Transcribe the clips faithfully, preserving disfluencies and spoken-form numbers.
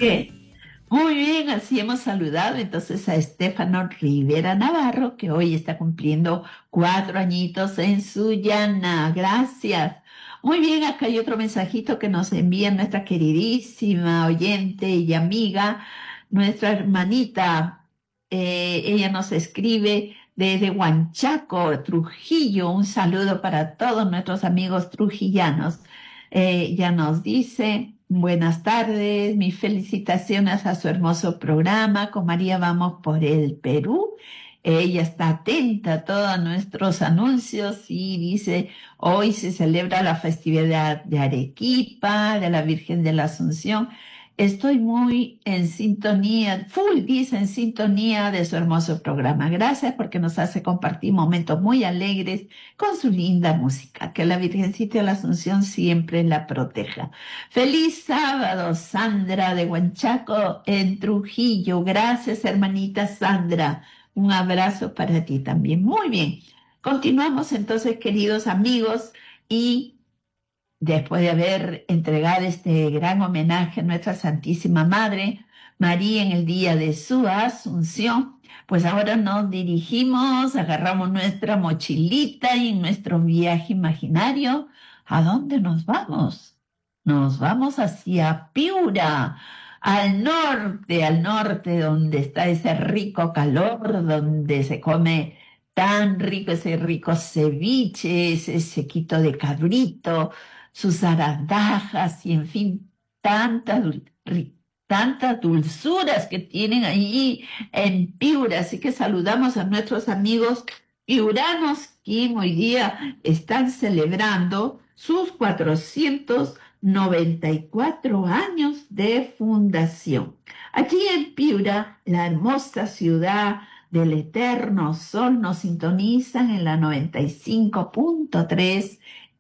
Muy bien, así hemos saludado entonces a Estefano Rivera Navarro, que hoy está cumpliendo cuatro añitos en Sullana. Gracias. Muy bien, acá hay otro mensajito que nos envía nuestra queridísima oyente y amiga, nuestra hermanita. Eh, ella nos escribe desde Huanchaco, Trujillo. Un saludo para todos nuestros amigos trujillanos. Eh, ella nos dice, buenas tardes, mis felicitaciones a su hermoso programa. Con María vamos por el Perú. Ella está atenta a todos nuestros anuncios y dice, hoy se celebra la festividad de Arequipa, de la Virgen de la Asunción. Estoy muy en sintonía, full dice, en sintonía de su hermoso programa. Gracias porque nos hace compartir momentos muy alegres con su linda música. Que la Virgencita de la Asunción siempre la proteja. Feliz sábado, Sandra de Huanchaco en Trujillo. Gracias, hermanita Sandra. Un abrazo para ti también. Muy bien. Continuamos entonces, queridos amigos, y después de haber entregado este gran homenaje a nuestra Santísima Madre, María, en el día de su Asunción, pues ahora nos dirigimos, agarramos nuestra mochilita y en nuestro viaje imaginario, ¿a dónde nos vamos? Nos vamos hacia Piura, al norte, al norte donde está ese rico calor, donde se come tan rico ese rico ceviche, ese sequito de cabrito, sus arandajas y en fin, tantas, dul- ri- tantas dulzuras que tienen allí en Piura. Así que saludamos a nuestros amigos piuranos que hoy día están celebrando sus cuatrocientos noventa y cuatro años de fundación. Allí en Piura, la hermosa ciudad del eterno sol, nos sintonizan en la noventa y cinco punto tres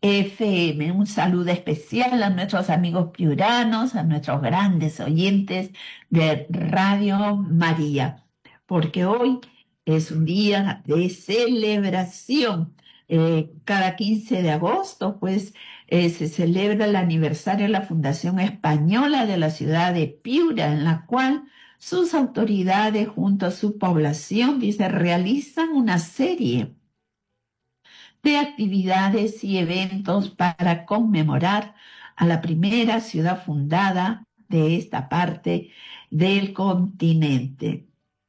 F M. Un saludo especial a nuestros amigos piuranos, a nuestros grandes oyentes de Radio María, porque hoy es un día de celebración. Eh, cada quince de agosto, pues, eh, se celebra el aniversario de la Fundación Española de la ciudad de Piura, en la cual sus autoridades, junto a su población, dice, realizan una serie de actividades y eventos para conmemorar a la primera ciudad fundada de esta parte del continente.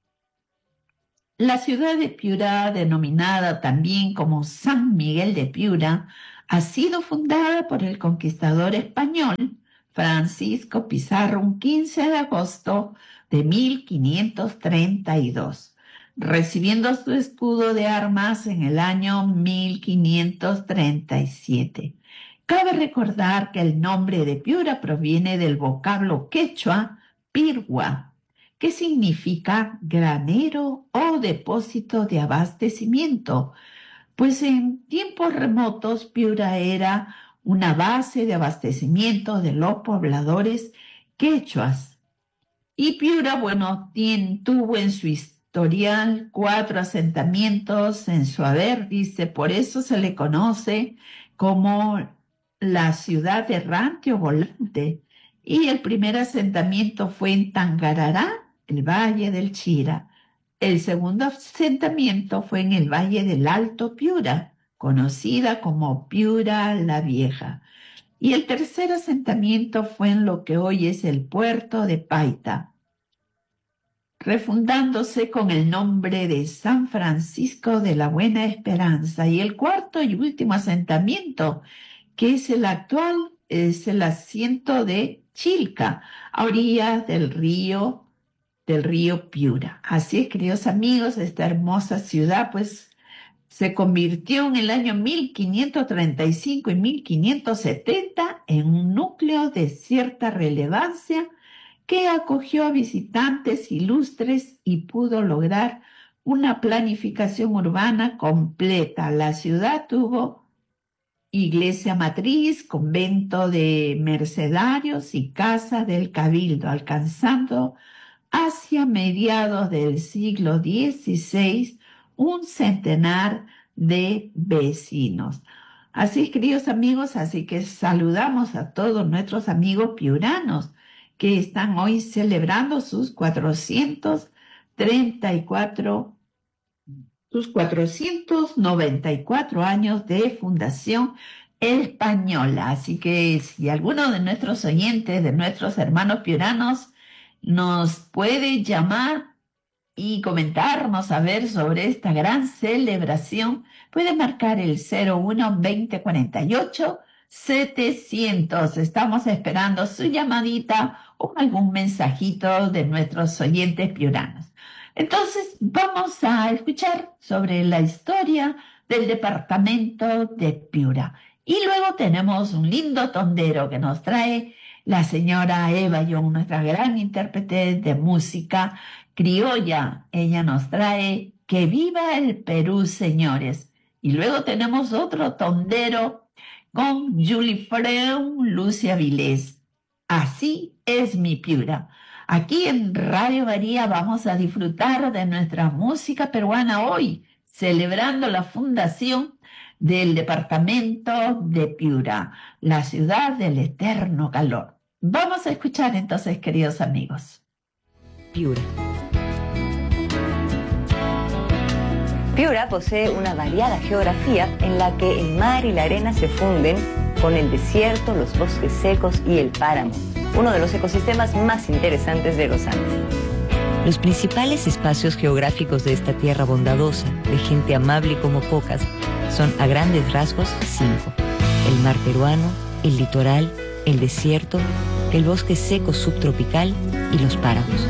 La ciudad de Piura, denominada también como San Miguel de Piura, ha sido fundada por el conquistador español Francisco Pizarro un quince de agosto de mil quinientos treinta y dos, recibiendo su escudo de armas en el año mil quinientos treinta y siete. Cabe recordar que el nombre de Piura proviene del vocablo quechua pirgua, que significa granero o depósito de abastecimiento, pues en tiempos remotos Piura era una base de abastecimiento de los pobladores quechuas. Y Piura, bueno, tiene, tuvo en su historial cuatro asentamientos en su haber, dice, por eso se le conoce como la ciudad errante o volante. Y el primer asentamiento fue en Tangarará, el Valle del Chira. El segundo asentamiento fue en el Valle del Alto Piura, conocida como Piura la Vieja. Y el tercer asentamiento fue en lo que hoy es el puerto de Paita, refundándose con el nombre de San Francisco de la Buena Esperanza. Y el cuarto y último asentamiento, que es el actual, es el asiento de Chilca, a orillas del río del río Piura. Así es, queridos amigos, esta hermosa ciudad, pues, se convirtió en el año mil quinientos treinta y cinco y mil quinientos setenta en un núcleo de cierta relevancia que acogió a visitantes ilustres y pudo lograr una planificación urbana completa. La ciudad tuvo iglesia matriz, convento de mercedarios y casa del cabildo, alcanzando hacia mediados del siglo dieciséis un centenar de vecinos. Así, queridos amigos, así que saludamos a todos nuestros amigos piuranos que están hoy celebrando sus cuatrocientos treinta y cuatro sus cuatrocientos noventa y cuatro años de fundación española. Así que si alguno de nuestros oyentes, de nuestros hermanos piuranos, nos puede llamar y comentarnos a ver sobre esta gran celebración, puede marcar el cero uno veinte cuarenta y ocho setecientos. Estamos esperando su llamadita o algún mensajito de nuestros oyentes piuranos. Entonces vamos a escuchar sobre la historia del departamento de Piura. Y luego tenemos un lindo tondero que nos trae la señora Eva Young, nuestra gran intérprete de música criolla. Ella nos trae Que viva el Perú, señores. Y luego tenemos otro tondero con Julie Freund, Lucia Vilés. Así es mi Piura. Aquí en Radio María vamos a disfrutar de nuestra música peruana hoy, celebrando la fundación del departamento de Piura, la ciudad del eterno calor. Vamos a escuchar entonces, queridos amigos. Piura. Piura posee una variada geografía en la que el mar y la arena se funden con el desierto, los bosques secos y el páramo, uno de los ecosistemas más interesantes de los Andes. Los principales espacios geográficos de esta tierra bondadosa, de gente amable como pocas, son a grandes rasgos cinco: el mar peruano, el litoral, el desierto, el bosque seco subtropical y los páramos.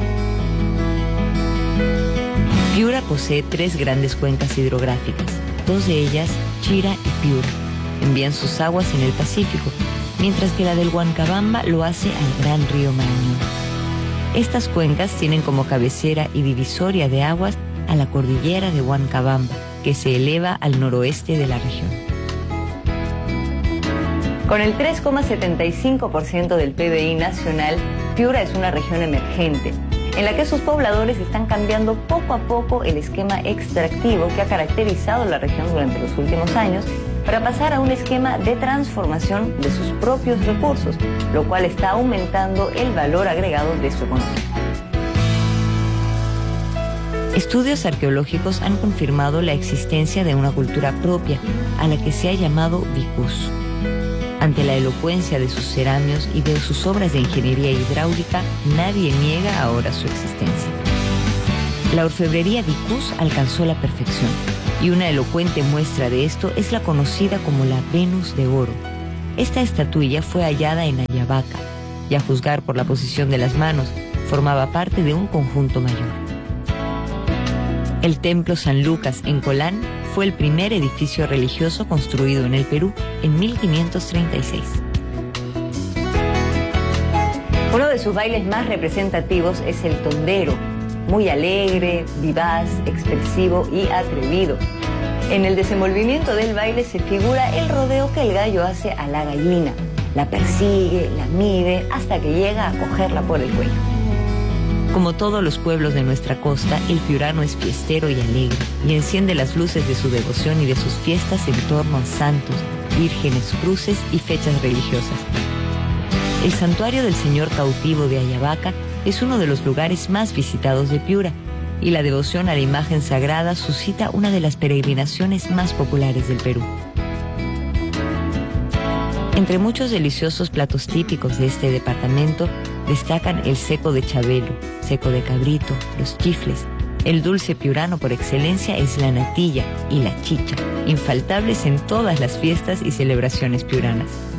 Piura posee tres grandes cuencas hidrográficas, dos de ellas, Chira y Piura, envían sus aguas en el Pacífico, mientras que la del Huancabamba lo hace al gran río Marañón. Estas cuencas tienen como cabecera y divisoria de aguas a la cordillera de Huancabamba, que se eleva al noroeste de la región. Con el tres coma setenta y cinco por ciento del P B I nacional, Piura es una región emergente, en la que sus pobladores están cambiando poco a poco el esquema extractivo que ha caracterizado la región durante los últimos años para pasar a un esquema de transformación de sus propios recursos, lo cual está aumentando el valor agregado de su economía. Estudios arqueológicos han confirmado la existencia de una cultura propia, a la que se ha llamado Vicús. Ante la elocuencia de sus ceramios y de sus obras de ingeniería hidráulica, nadie niega ahora su existencia. La orfebrería Vicús alcanzó la perfección, y una elocuente muestra de esto es la conocida como la Venus de Oro. Esta estatuilla fue hallada en Ayabaca, y a juzgar por la posición de las manos, formaba parte de un conjunto mayor. El Templo San Lucas en Colán fue el primer edificio religioso construido en el Perú en mil quinientos treinta y seis. Uno de sus bailes más representativos es el tondero, muy alegre, vivaz, expresivo y atrevido. En el desenvolvimiento del baile se figura el rodeo que el gallo hace a la gallina. La persigue, la mide, hasta que llega a cogerla por el cuello. Como todos los pueblos de nuestra costa, el piurano es fiestero y alegre, y enciende las luces de su devoción y de sus fiestas en torno a santos, vírgenes, cruces y fechas religiosas. El santuario del Señor Cautivo de Ayabaca es uno de los lugares más visitados de Piura, y la devoción a la imagen sagrada suscita una de las peregrinaciones más populares del Perú. Entre muchos deliciosos platos típicos de este departamento destacan el seco de chabelo, seco de cabrito, los chifles. El dulce piurano por excelencia es la natilla y la chicha, infaltables en todas las fiestas y celebraciones piuranas.